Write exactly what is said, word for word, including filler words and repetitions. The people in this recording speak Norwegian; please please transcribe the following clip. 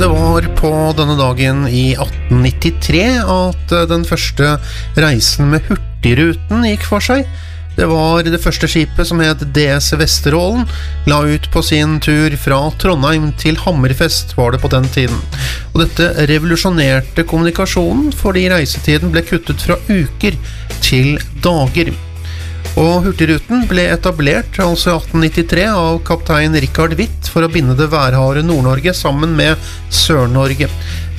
Det var på denne dagen i atten nittitre at den første reisen med Hurtigruten gikk for seg. Det var det første skipet som het D S Vesterålen, la ut på sin tur fra Trondheim til Hammerfest var det på den tiden. Og dette revolusjonerte kommunikasjonen fordi reisetiden ble kuttet fra uker til dager. Og Hurtigruten ble etablert altså i atten nittitre av kaptein Richard Hvitt for å binde det værharde Nord-Norge sammen med Sør-Norge.